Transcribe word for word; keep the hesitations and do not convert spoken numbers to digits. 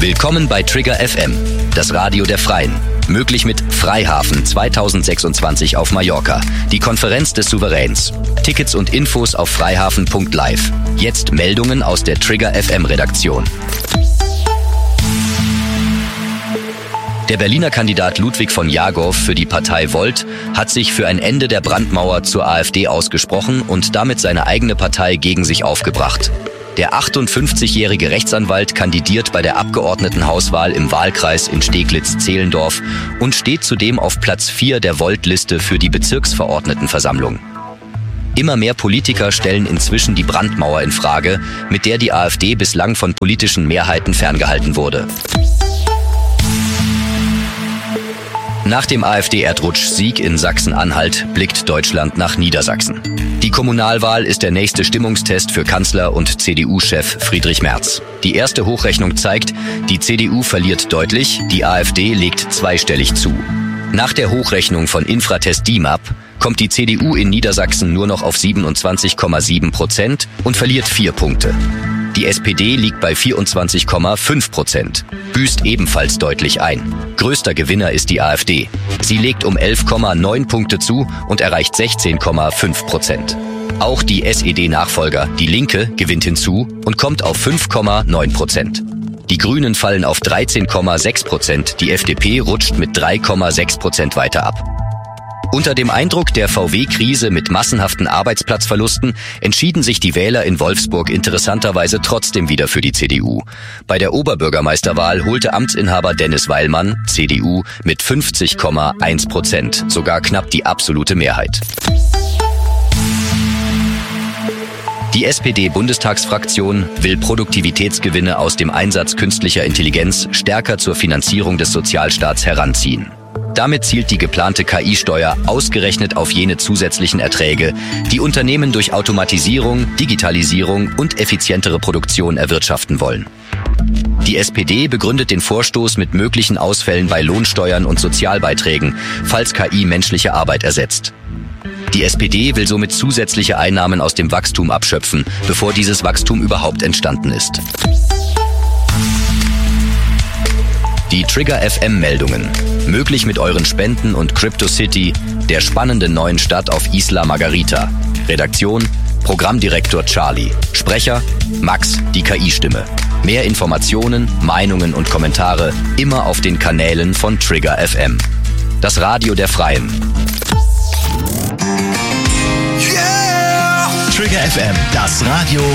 Willkommen bei Trigger F M, das Radio der Freien. Möglich mit Freihafen zweitausendsechsundzwanzig auf Mallorca, die Konferenz des Souveräns. Tickets und Infos auf freihafen punkt live. Jetzt Meldungen aus der Trigger F M Redaktion. Der Berliner Kandidat Ludwig von Jagow für die Partei Volt hat sich für ein Ende der Brandmauer zur AfD ausgesprochen und damit seine eigene Partei gegen sich aufgebracht. Der achtundfünfzigjährige Rechtsanwalt kandidiert bei der Abgeordnetenhauswahl im Wahlkreis in Steglitz-Zehlendorf und steht zudem auf Platz vier der Volt-Liste für die Bezirksverordnetenversammlung. Immer mehr Politiker stellen inzwischen die Brandmauer in Frage, mit der die AfD bislang von politischen Mehrheiten ferngehalten wurde. Nach dem AfD-Erdrutsch-Sieg in Sachsen-Anhalt blickt Deutschland nach Niedersachsen. Die Kommunalwahl ist der nächste Stimmungstest für Kanzler und C D U-Chef Friedrich Merz. Die erste Hochrechnung zeigt, die C D U verliert deutlich, die AfD legt zweistellig zu. Nach der Hochrechnung von Infratest D I M A P kommt die C D U in Niedersachsen nur noch auf siebenundzwanzig Komma sieben Prozent und verliert vier Punkte. Die S P D liegt bei vierundzwanzig Komma fünf Prozent, büßt ebenfalls deutlich ein. Größter Gewinner ist die AfD. Sie legt um elf Komma neun Punkte zu und erreicht sechzehn Komma fünf Prozent. Auch die S E D-Nachfolger, die Linke, gewinnt hinzu und kommt auf fünf Komma neun Prozent. Die Grünen fallen auf dreizehn Komma sechs Prozent, die F D P rutscht mit drei Komma sechs Prozent weiter ab. Unter dem Eindruck der V W-Krise mit massenhaften Arbeitsplatzverlusten entschieden sich die Wähler in Wolfsburg interessanterweise trotzdem wieder für die C D U. Bei der Oberbürgermeisterwahl holte Amtsinhaber Dennis Weilmann, C D U, mit fünfzig Komma eins Prozent, sogar knapp die absolute Mehrheit. Die S P D-Bundestagsfraktion will Produktivitätsgewinne aus dem Einsatz künstlicher Intelligenz stärker zur Finanzierung des Sozialstaats heranziehen. Damit zielt die geplante K I-Steuer ausgerechnet auf jene zusätzlichen Erträge, die Unternehmen durch Automatisierung, Digitalisierung und effizientere Produktion erwirtschaften wollen. Die S P D begründet den Vorstoß mit möglichen Ausfällen bei Lohnsteuern und Sozialbeiträgen, falls K I menschliche Arbeit ersetzt. Die S P D will somit zusätzliche Einnahmen aus dem Wachstum abschöpfen, bevor dieses Wachstum überhaupt entstanden ist. Die Trigger F M-Meldungen. Möglich mit euren Spenden und CryptoCity, der spannenden neuen Stadt auf Isla Margarita. Redaktion, Programmdirektor Charlie. Sprecher, Max, die K I-Stimme. Mehr Informationen, Meinungen und Kommentare immer auf den Kanälen von Trigger F M. Das Radio der Freien. Yeah! Trigger F M, das Radio